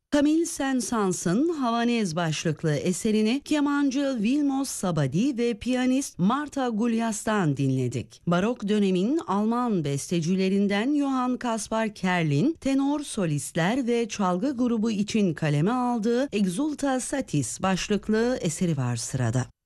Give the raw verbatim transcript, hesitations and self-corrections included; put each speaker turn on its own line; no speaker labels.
Camille Saint-Saëns'ın Havanez başlıklı eserini kemancı Vilmos Sabadi ve piyanist Marta Gulyas'tan dinledik. Barok dönemin Alman bestecilerinden Johann Caspar Kerlin, tenor solistler ve çalgı grubu için kaleme aldığı Exulta Satis başlıklı eseri var sırada.